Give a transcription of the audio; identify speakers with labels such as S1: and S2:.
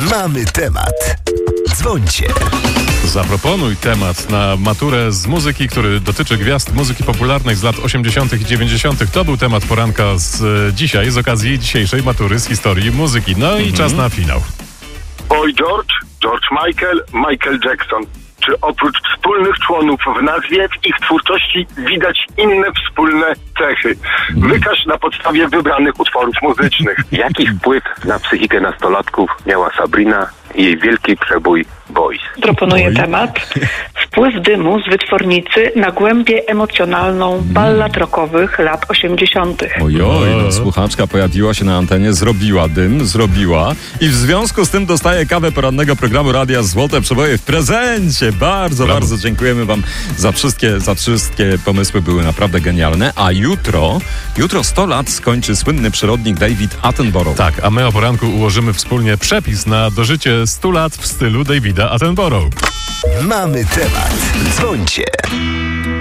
S1: Mamy temat. Dzwońcie.
S2: Zaproponuj temat na maturę z muzyki, który dotyczy gwiazd muzyki popularnej z lat 80. i 90. To był temat poranka z dzisiaj, z okazji dzisiejszej matury z historii muzyki. No i czas na finał.
S3: Boy George, George Michael, Michael Jackson. Czy oprócz wspólnych członów w nazwie, w ich twórczości widać inne wspólne cechy? Wykaż na podstawie wybranych utworów muzycznych.
S4: Jaki wpływ na psychikę nastolatków miała Sabrina i jej wielki przebój Boys?
S5: Proponuję temat. Wpływ dymu z wytwornicy na głębię emocjonalną ballad rockowych lat 80.
S6: Ojoj, no, słuchaczka pojawiła się na antenie, zrobiła dym, i w związku z tym dostaje kawę porannego programu Radia Złote Przeboje w prezencie. Bardzo, bardzo dziękujemy wam za wszystkie pomysły, były naprawdę genialne. A jutro 100 lat skończy słynny przyrodnik David Attenborough.
S2: Tak, a my o poranku ułożymy wspólnie przepis na dożycie 100 lat w stylu Davida Attenborough.
S1: Mamy temat. Dzwońcie.